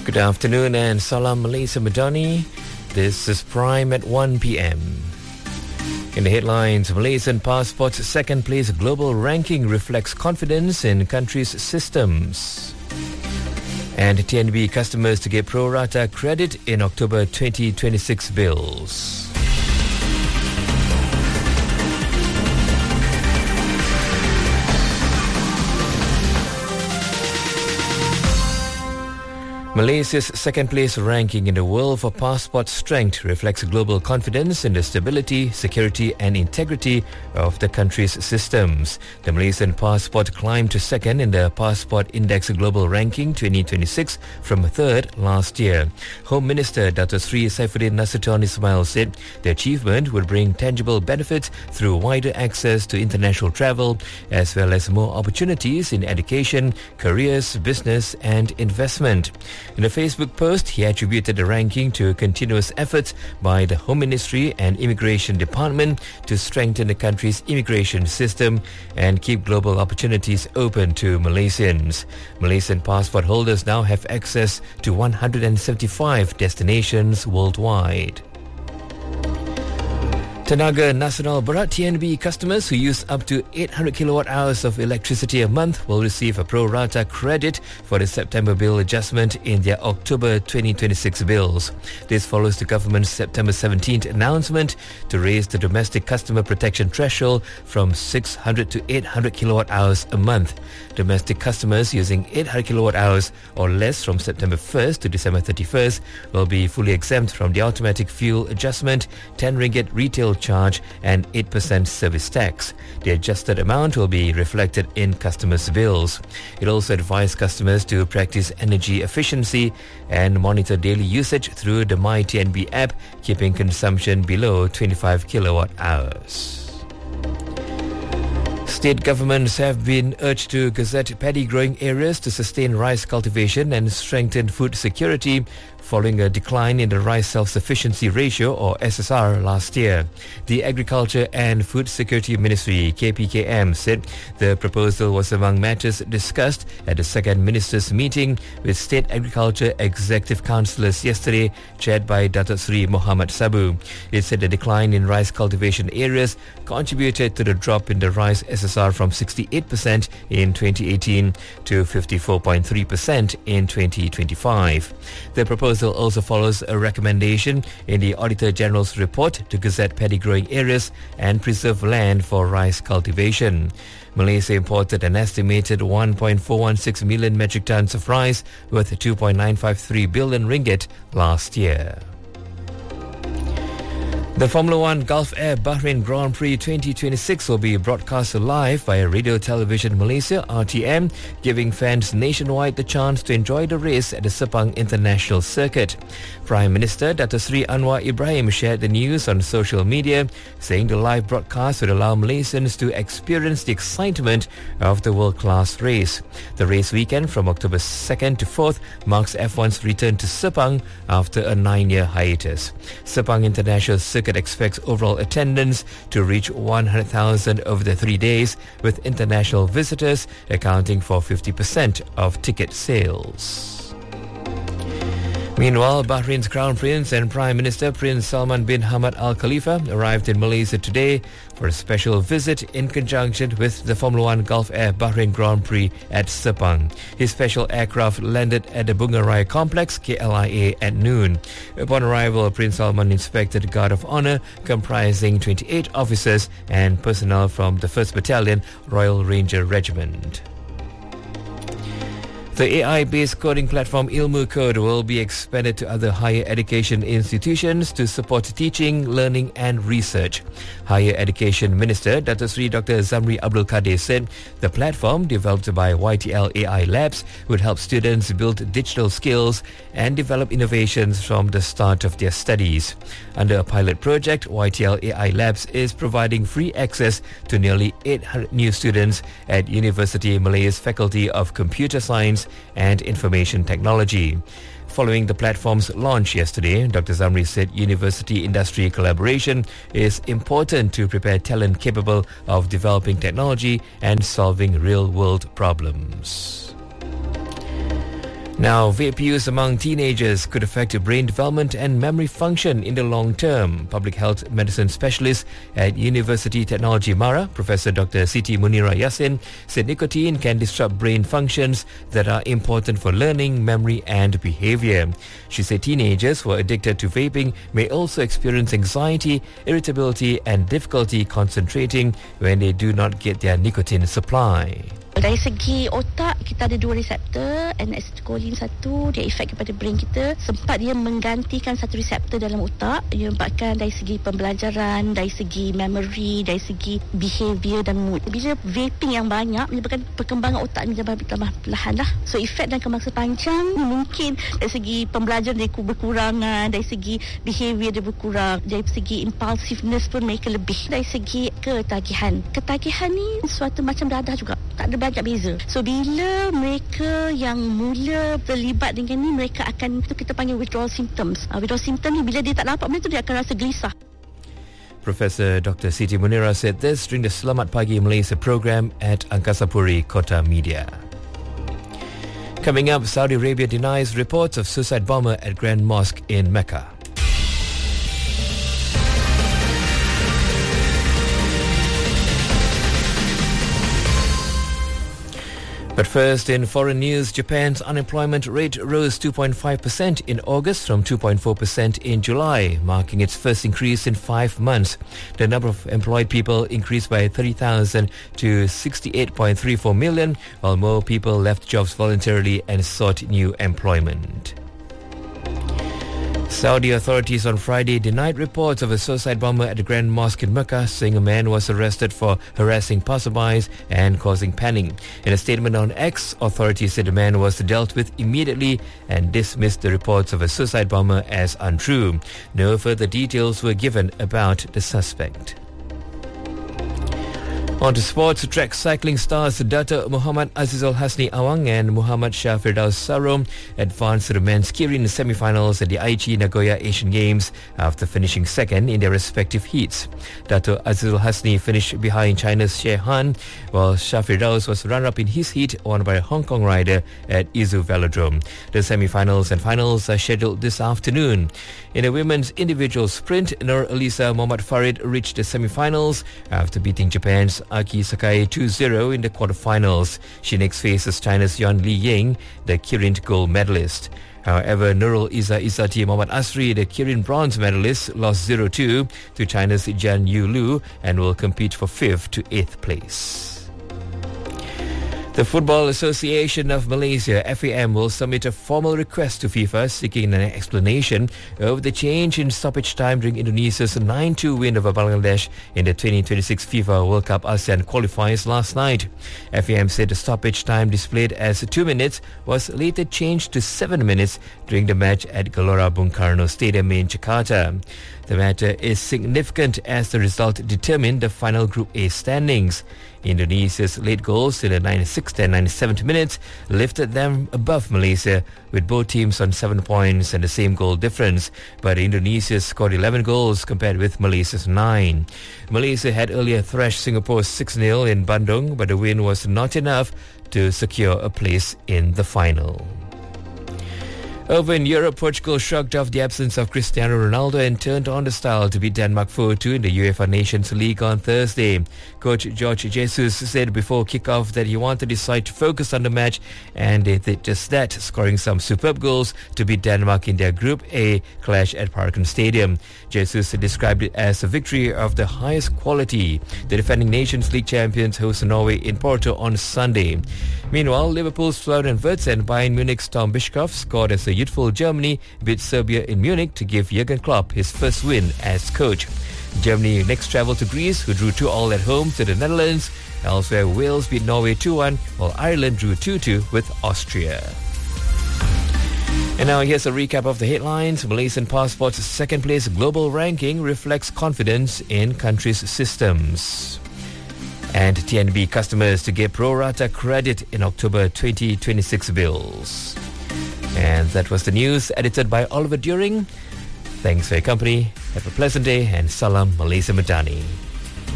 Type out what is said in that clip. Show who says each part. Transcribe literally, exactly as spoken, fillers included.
Speaker 1: Good afternoon and Salam Malaysia Madani. This is Prime at one p.m. In the headlines, Malaysian passport's second place global ranking reflects confidence in country's systems. And T N B customers to get pro rata credit in October twenty twenty-six bills. Malaysia's second-place ranking in the world for passport strength reflects global confidence in the stability, security and integrity of the country's systems. The Malaysian passport climbed to second in the Passport Index Global Ranking twenty twenty-six from third last year. Home Minister Dato Sri Saifuddin Nasution Ismail said the achievement would bring tangible benefits through wider access to international travel as well as more opportunities in education, careers, business and investment. In a Facebook post, he attributed the ranking to continuous efforts by the Home Ministry and Immigration Department to strengthen the country's immigration system and keep global opportunities open to Malaysians. Malaysian passport holders now have access to one hundred seventy-five destinations worldwide. Tenaga Nasional Berhad T N B customers who use up to eight hundred kilowatt hours of electricity a month will receive a pro rata credit for the September bill adjustment in their October twenty twenty-six bills. This follows the government's September seventeenth announcement to raise the domestic customer protection threshold from six hundred to eight hundred kilowatt hours a month. Domestic customers using eight hundred kilowatt hours or less from September first to December thirty-first will be fully exempt from the automatic fuel adjustment, ten ringgit retail charge and eight percent service tax. The adjusted amount will be reflected in customers' bills. It also advised customers to practice energy efficiency and monitor daily usage through the My T N B app, keeping consumption below twenty-five kilowatt hours. State governments have been urged to gazette paddy growing areas to sustain rice cultivation and strengthen food security following a decline in the rice self-sufficiency ratio or S S R last year. The Agriculture and Food Security Ministry K P K M said the proposal was among matters discussed at the second ministers' meeting with State Agriculture Executive Councillors yesterday, chaired by Datuk Seri Muhammad Sabu. It said the decline in rice cultivation areas contributed to the drop in the rice S S R from sixty-eight percent in twenty eighteen to fifty-four point three percent in twenty twenty-five. The proposal also follows a recommendation in the Auditor General's report to gazette paddy growing areas and preserve land for rice cultivation. Malaysia imported an estimated one point four one six million metric tons of rice worth two point nine five three billion ringgit last year. The Formula One Gulf Air Bahrain Grand Prix twenty twenty-six will be broadcast live via Radio Television Malaysia R T M, giving fans nationwide the chance to enjoy the race at the Sepang International Circuit. Prime Minister Dato Seri Anwar Ibrahim shared the news on social media, saying the live broadcast would allow Malaysians to experience the excitement of the world-class race. The race weekend from October second to fourth marks F one's return to Sepang after a nine-year hiatus. Sepang International Circuit expects overall attendance to reach one hundred thousand over the three days, with international visitors accounting for fifty percent of ticket sales. Meanwhile, Bahrain's Crown Prince and Prime Minister Prince Salman bin Hamad Al Khalifa arrived in Malaysia today for a special visit in conjunction with the Formula One Gulf Air Bahrain Grand Prix at Sepang. His special aircraft landed at the Bunga Raya Complex, K L I A, at noon. Upon arrival, Prince Salman inspected the Guard of Honour, comprising twenty-eight officers and personnel from the first Battalion Royal Ranger Regiment. The A I-based coding platform Ilmu Code will be expanded to other higher education institutions to support teaching, learning and research. Higher Education Minister Dato Seri Doctor Zamri Abdul Kadir said the platform, developed by Y T L A I Labs, would help students build digital skills and develop innovations from the start of their studies. Under a pilot project, Y T L A I Labs is providing free access to nearly eight hundred new students at University Malay's Faculty of Computer Science and Information Technology. Following the platform's launch yesterday, Doctor Zamri said university-industry collaboration is important to prepare talent capable of developing technology and solving real-world problems. Now, vape use among teenagers could affect brain development and memory function in the long term. Public health medicine specialist at University Technology Mara, Professor Doctor Siti Munira Yassin, said nicotine can disrupt brain functions that are important for learning, memory and behavior. She said teenagers who are addicted to vaping may also experience anxiety, irritability and difficulty concentrating when they do not get their nicotine supply.
Speaker 2: Dari segi otak, kita ada dua reseptor, N acetylcholine satu, dia efek kepada brain kita. Sempat dia menggantikan satu reseptor dalam otak, ia menyebabkan dari segi pembelajaran, dari segi memory, dari segi behavior dan mood. Bila vaping yang banyak, menyebabkan perkembangan otak ni tambah, tambah perlahan lah. So efek dan kemasa panjang mungkin dari segi pembelajaran dia berkurangan, dari segi behavior dia berkurang, dari segi impulsiveness pun mereka lebih, dari segi ketagihan. Ketagihan ni suatu macam dadah juga, tak ada banyak beza. So bila mereka yang mula terlibat dengan ni, mereka akan, tu kita panggil withdrawal symptoms. Uh, withdrawal symptom ni bila dia tak dapat benda tu, dia akan rasa gelisah.
Speaker 1: Professor Doctor Siti Munira said this during the Selamat Pagi Malaysia program at Angkasa Puri Kota Media. Coming up, Saudi Arabia denies reports of suicide bomber at Grand Mosque in Mecca. But first, in foreign news, Japan's unemployment rate rose two point five percent in August from two point four percent in July, marking its first increase in five months. The number of employed people increased by thirty thousand to sixty-eight point three four million, while more people left jobs voluntarily and sought new employment. Saudi authorities on Friday denied reports of a suicide bomber at the Grand Mosque in Mecca, saying a man was arrested for harassing passerbys and causing panic. In a statement on X, authorities said the man was dealt with immediately and dismissed the reports of a suicide bomber as untrue. No further details were given about the suspect. On to sports, track cycling stars Dato' Muhammad Azizul Hasni Awang and Muhammad Shah Firdaus Sarom advanced to the men's skiing semi-finals at the Aichi Nagoya Asian Games after finishing second in their respective heats. Dato' Azizul Hasni finished behind China's Xie Han, while Shah Firdaus was runner-up in his heat won by a Hong Kong rider at Izu Velodrome. The semi-finals and finals are scheduled this afternoon. In the women's individual sprint, Nur Elisa Mohammad Farid reached the semi-finals after beating Japan's Aki Sakai two zero in the quarterfinals. She next faces China's Yuan Li Ying, the Kirin gold medalist. However, Nurul Iza Izzati Mohammad Asri, the Kirin bronze medalist, lost zero two to China's Jian Yu Lu and will compete for fifth to eighth place. The Football Association of Malaysia, F A M, will submit a formal request to FIFA seeking an explanation over the change in stoppage time during Indonesia's nine two win over Bangladesh in the twenty twenty-six FIFA World Cup ASEAN qualifiers last night. F A M said the stoppage time displayed as two minutes was later changed to seven minutes during the match at Gelora Bung Karno Stadium in Jakarta. The matter is significant as the result determined the final Group A standings. Indonesia's late goals in the ninety-sixth and ninety-seventh minutes lifted them above Malaysia, with both teams on seven points and the same goal difference. But Indonesia scored eleven goals compared with Malaysia's nine. Malaysia had earlier thrashed Singapore six nil in Bandung, but the win was not enough to secure a place in the final. Over in Europe, Portugal shrugged off the absence of Cristiano Ronaldo and turned on the style to beat Denmark four two in the UEFA Nations League on Thursday. Coach Jorge Jesus said before kick-off that he wanted his side to focus on the match, and they did just that, scoring some superb goals to beat Denmark in their Group A clash at Parken Stadium. Jesus described it as a victory of the highest quality. The defending Nations League champions host Norway in Porto on Sunday. Meanwhile, Liverpool's Florian Wirtz and Bayern Munich's Tom Bischkopf scored as the youthful Germany beat Serbia in Munich to give Jurgen Klopp his first win as coach. Germany next travelled to Greece, who drew two all at home to the Netherlands. Elsewhere, Wales beat Norway two one, while Ireland drew two two with Austria. And now here's a recap of the headlines. Malaysian Passport's second place global ranking reflects confidence in country's systems. And T N B customers to get pro rata credit in October twenty twenty-six bills. And that was the news, edited by Oliver During. Thanks for your company. Have a pleasant day and Salam Malaysia Madani.